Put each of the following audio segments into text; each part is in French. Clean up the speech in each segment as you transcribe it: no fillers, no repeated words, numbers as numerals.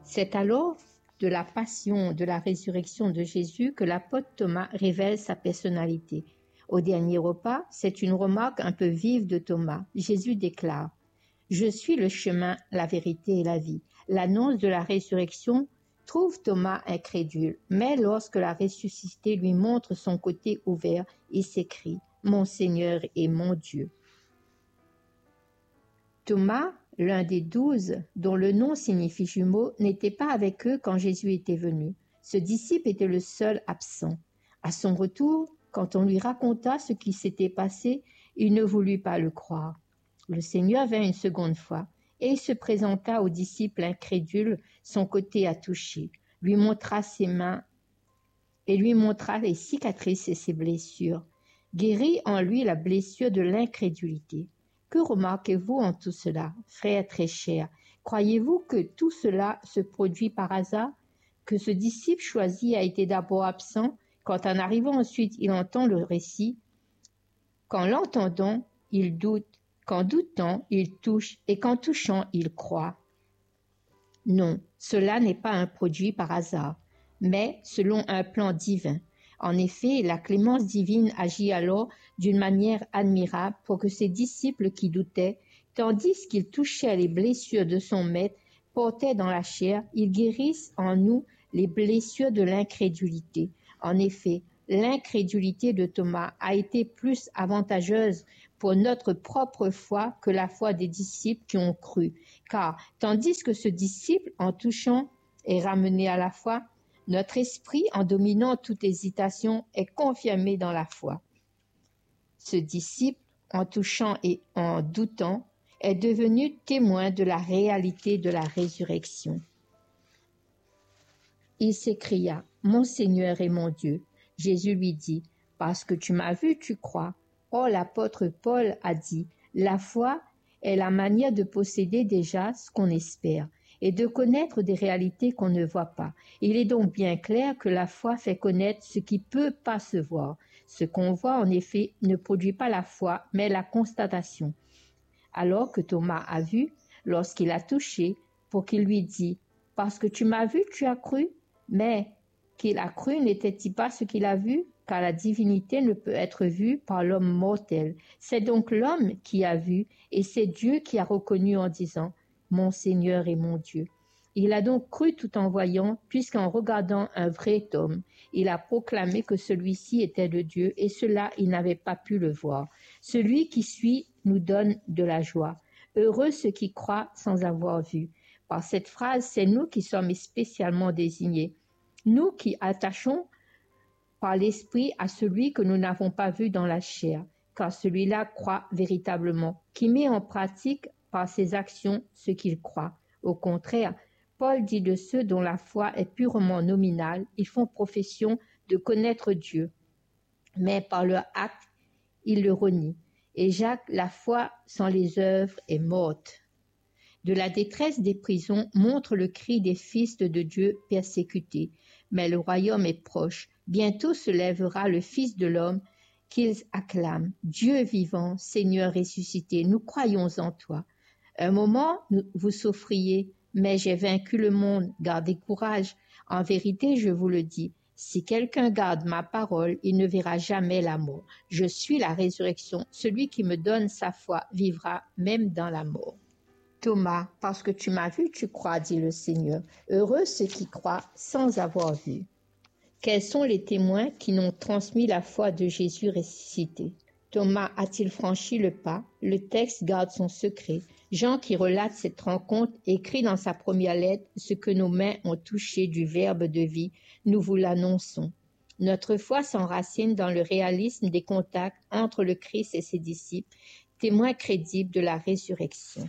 C'est alors de la passion, de la résurrection de Jésus que l'apôtre Thomas révèle sa personnalité. Au dernier repas, c'est une remarque un peu vive de Thomas. Jésus déclare « Je suis le chemin, la vérité et la vie ». L'annonce de la résurrection trouve Thomas incrédule, mais lorsque la ressuscité lui montre son côté ouvert, il s'écrie « Mon Seigneur et mon Dieu ». Thomas, l'un des 12, dont le nom signifie jumeau, n'était pas avec eux quand Jésus était venu. Ce disciple était le seul absent. À son retour, quand on lui raconta ce qui s'était passé, il ne voulut pas le croire. Le Seigneur vint une seconde fois, et il se présenta au disciple incrédule son côté à toucher, lui montra ses mains et lui montra les cicatrices et ses blessures, guérit en lui la blessure de l'incrédulité. Que remarquez-vous en tout cela, frères très chers? Croyez-vous que tout cela se produit par hasard? Que ce disciple choisi a été d'abord absent, quand en arrivant ensuite il entend le récit, qu'en l'entendant il doute, qu'en doutant il touche et qu'en touchant il croit? Non, cela n'est pas un produit par hasard, mais selon un plan divin. En effet, la clémence divine agit alors d'une manière admirable pour que ses disciples qui doutaient, tandis qu'ils touchaient les blessures de son maître, portaient dans la chair, ils guérissent en nous les blessures de l'incrédulité. En effet, l'incrédulité de Thomas a été plus avantageuse pour notre propre foi que la foi des disciples qui ont cru, car tandis que ce disciple, en touchant, est ramené à la foi, notre esprit, en dominant toute hésitation, est confirmé dans la foi. Ce disciple, en touchant et en doutant, est devenu témoin de la réalité de la résurrection. Il s'écria « Mon Seigneur et mon Dieu ». Jésus lui dit « Parce que tu m'as vu, tu crois ». Or, l'apôtre Paul a dit « La foi est la manière de posséder déjà ce qu'on espère et de connaître des réalités qu'on ne voit pas. Il est donc bien clair que la foi fait connaître ce qui ne peut pas se voir. Ce qu'on voit, en effet, ne produit pas la foi, mais la constatation. Alors que Thomas a vu, lorsqu'il a touché, pour qu'il lui dise « Parce que tu m'as vu, tu as cru ». Mais qu'il a cru n'était-il pas ce qu'il a vu? Car la divinité ne peut être vue par l'homme mortel. C'est donc l'homme qui a vu, et c'est Dieu qui a reconnu en disant « Mon Seigneur et mon Dieu ». Il a donc cru tout en voyant, puisqu'en regardant un vrai homme, il a proclamé que celui-ci était de Dieu, et cela il n'avait pas pu le voir. Celui qui suit nous donne de la joie. Heureux ceux qui croient sans avoir vu. Par cette phrase, c'est nous qui sommes spécialement désignés. Nous qui attachons par l'esprit à celui que nous n'avons pas vu dans la chair, car celui-là croit véritablement, qui met en pratique par ses actions ce qu'il croit. Au contraire, Paul dit de ceux dont la foi est purement nominale, ils font profession de connaître Dieu, mais par leur acte, ils le renient. Et Jacques, la foi sans les œuvres est morte. De la détresse des prisons montre le cri des fils de Dieu persécutés. Mais le royaume est proche. Bientôt se lèvera le Fils de l'homme qu'ils acclament. Dieu vivant, Seigneur ressuscité, nous croyons en toi. Un moment, vous souffriez, mais j'ai vaincu le monde. Gardez courage. En vérité, je vous le dis, si quelqu'un garde ma parole, il ne verra jamais la mort. Je suis la résurrection. Celui qui me donne sa foi vivra même dans la mort. Thomas, parce que tu m'as vu, tu crois, dit le Seigneur. Heureux ceux qui croient sans avoir vu. Quels sont les témoins qui n'ont transmis la foi de Jésus ressuscité? Thomas a-t-il franchi le pas? Le texte garde son secret. Jean, qui relate cette rencontre, écrit dans sa première lettre ce que nos mains ont touché du Verbe de vie. Nous vous l'annonçons. Notre foi s'enracine dans le réalisme des contacts entre le Christ et ses disciples, témoins crédibles de la résurrection.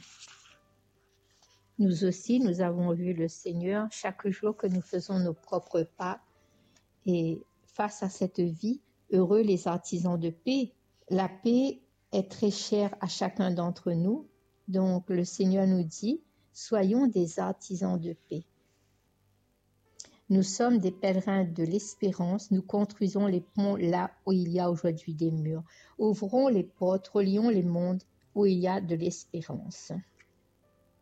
Nous aussi, nous avons vu le Seigneur chaque jour que nous faisons nos propres pas. Et face à cette vie, heureux les artisans de paix. La paix est très chère à chacun d'entre nous. Donc le Seigneur nous dit, soyons des artisans de paix. Nous sommes des pèlerins de l'espérance. Nous construisons les ponts là où il y a aujourd'hui des murs. Ouvrons les portes, relions les mondes où il y a de l'espérance.